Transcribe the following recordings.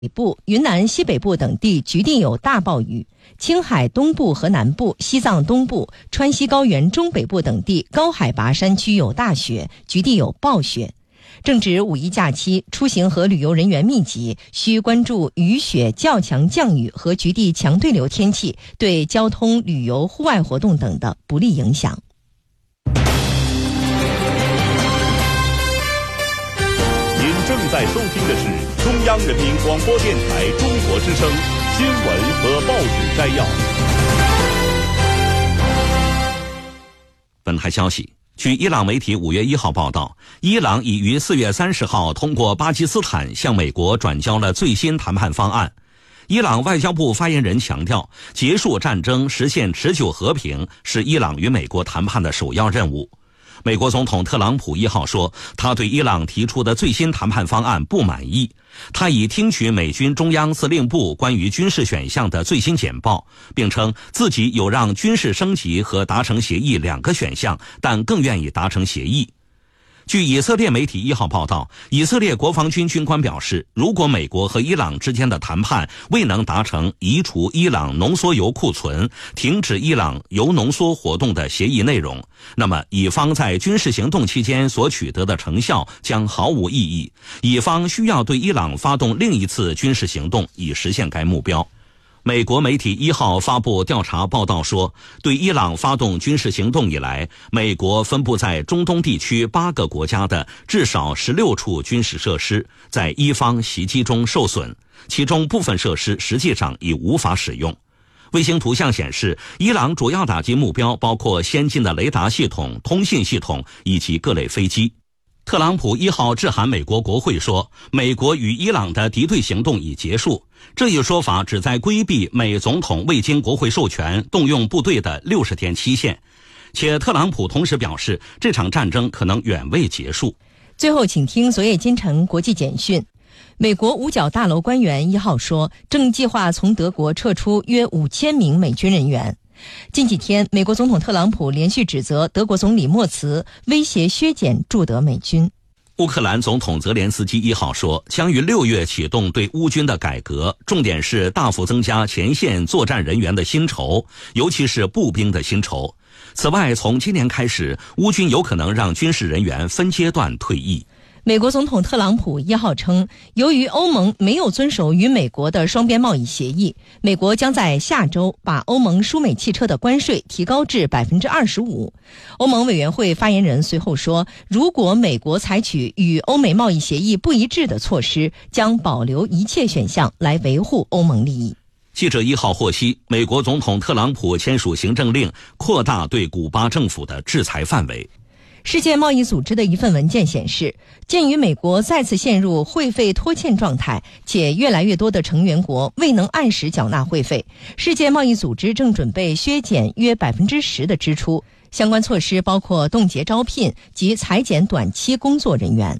北部、云南西北部等地局地有大暴雨，青海东部和南部、西藏东部、川西高原中北部等地高海拔山区有大雪，局地有暴雪。正值五一假期，出行和旅游人员密集，需关注雨雪较强降雨和局地强对流天气对交通、旅游、户外活动等的不利影响。 您正在收听的是中央人民广播电台中国之声新闻和报纸摘要。 本台消息，据伊朗媒体5月1号报道，伊朗已于4月30号通过巴基斯坦向美国转交了最新谈判方案。伊朗外交部发言人强调，结束战争、实现持久和平是伊朗与美国谈判的首要任务。美国总统特朗普1号说，他对伊朗提出的最新谈判方案不满意。他已听取美军中央司令部关于军事选项的最新简报，并称自己有让军事升级和达成协议2个选项，但更愿意达成协议。据以色列媒体1号报道，以色列国防军军官表示，如果美国和伊朗之间的谈判未能达成移除伊朗浓缩铀库存、停止伊朗铀浓缩活动的协议内容，那么以方在军事行动期间所取得的成效将毫无意义，以方需要对伊朗发动另一次军事行动以实现该目标。美国媒体1号发布调查报道说，对伊朗发动军事行动以来，美国分布在中东地区8个国家的至少16处军事设施在伊方袭击中受损，其中部分设施实际上已无法使用。卫星图像显示，伊朗主要打击目标包括先进的雷达系统、通信系统以及各类飞机。特朗普1号致函美国国会说，美国与伊朗的敌对行动已结束。这一说法旨在规避美总统未经国会授权动用部队的60天期限，且特朗普同时表示，这场战争可能远未结束。 最后请听昨夜今晨国际简讯。美国五角大楼官员1号说，正计划从德国撤出约5000名美军人员。近几天，美国总统特朗普连续指责德国总理默茨威胁削减驻德美军。 乌克兰总统泽连斯基1号说，将于6月启动对乌军的改革，重点是大幅增加前线作战人员的薪酬，尤其是步兵的薪酬。此外，从今年开始，乌军有可能让军事人员分阶段退役。 美国总统特朗普1号称，由于欧盟没有遵守与美国的双边贸易协议，美国将在下周把欧盟输美汽车的关税提高至 25%。欧盟委员会发言人随后说，如果美国采取与欧美贸易协议不一致的措施，将保留一切选项来维护欧盟利益。 记者1号获悉，美国总统特朗普签署行政令，扩大对古巴政府的制裁范围。 世界贸易组织的一份文件显示，鉴于美国再次陷入会费拖欠状态，且越来越多的成员国未能按时缴纳会费，世界贸易组织正准备削减约 10% 的支出。相关措施包括冻结招聘及裁减短期工作人员。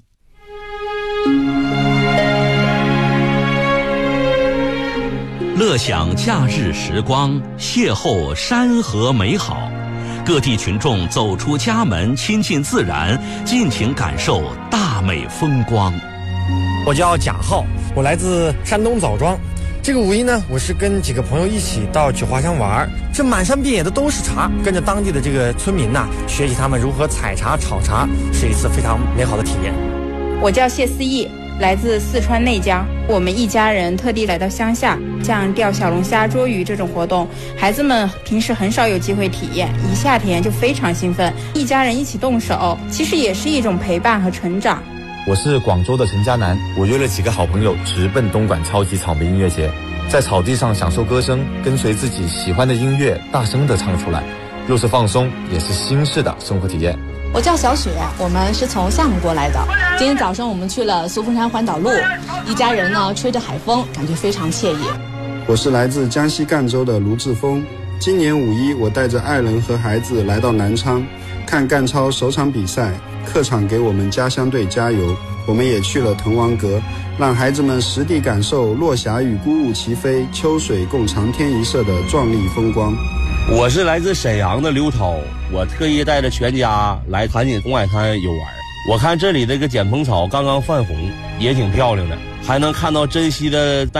乐享假日时光，邂逅山河美好。各地群众走出家门，亲近自然，尽情感受大美风光。 我叫贾浩，我来自山东枣庄。这个五一呢，我是跟几个朋友一起到菊花乡玩，这满山遍野的都是茶，跟着当地的这个村民呐，学习他们如何采茶、炒茶，是一次非常美好的体验。 我叫谢思义，来自四川内江，我们一家人特地来到乡下，像钓小龙虾、捉鱼这种活动，孩子们平时很少有机会体验，一夏天就非常兴奋，一家人一起动手，其实也是一种陪伴和成长。 我是广州的陈家南，我约了几个好朋友直奔东莞超级草莓音乐节，在草地上享受歌声，跟随自己喜欢的音乐大声地唱出来，又是放松，也是新式的生活体验。 我叫小雪，我们是从厦门过来的。今天早上我们去了苏峰山环岛路，一家人呢吹着海风，感觉非常惬意。 我是来自江西赣州的卢志峰，今年五一我带着爱人和孩子来到南昌看赣超首场比赛，客场给我们家乡队加油。我们也去了滕王阁，让孩子们实地感受落霞与孤鹜齐飞，秋水共长天一色的壮丽风光。 我是来自沈阳的刘涛，我特意带着全家来盘锦红海滩游玩。 我看这里这个剪蓬草刚刚泛红，也挺漂亮的，还能看到珍稀的